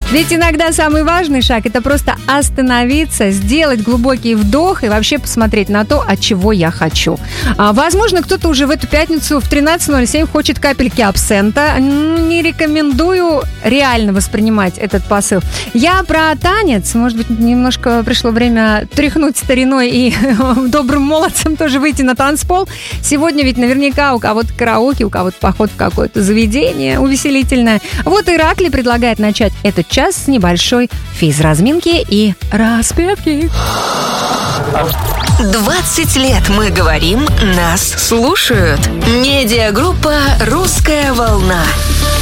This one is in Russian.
Ведь иногда самый важный шаг – это просто остановиться, сделать глубокий вдох и вообще посмотреть на то, от чего я хочу. Возможно, кто-то уже в эту пятницу в 13:07 хочет капельки абсента. Не рекомендую реально воспринимать этот посыл. Я про танец. Может быть, немножко пришло время тряхнуть стариной и добрым молодцам тоже выйти на танцпол. Сегодня ведь наверняка у кого-то караоке, у кого-то поход в какое-то заведение увеселительное. Вот Ираклий предлагает начать этот час с небольшой физразминки и распевки. 20 лет мы говорим, нас слушают. Медиагруппа «Русская волна».